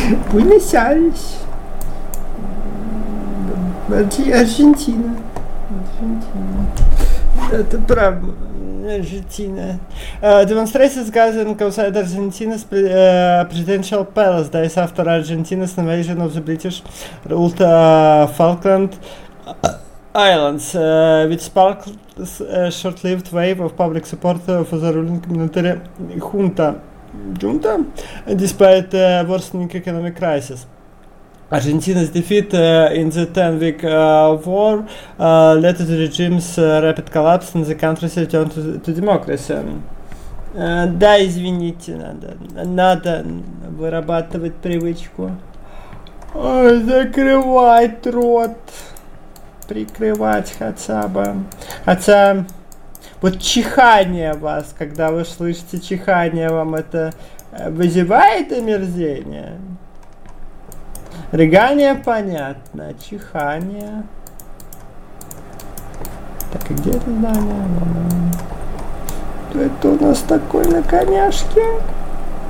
Буэнос-Айрес. Аргентина. Это правда. Argentina. Demonstrations gathering outside Argentina's presidential palace. Days after Argentina's invasion of the British ruled Falkland Islands, which sparked a short-lived wave of public support for the ruling military junta, despite worsening economic crisis. Argentina's defeat in the 10-week war led to the regime's rapid collapse and the country's return to democracy. Да, извините, надо вырабатывать привычку. Ой, закрывать рот. Прикрывать хотя бы. Хотя, вот чихание вас, когда вы слышите чихание, вам это вызывает омерзение? Рыгание понятно, чихание. Так, и где это здание? Кто это у нас такой на коняшке?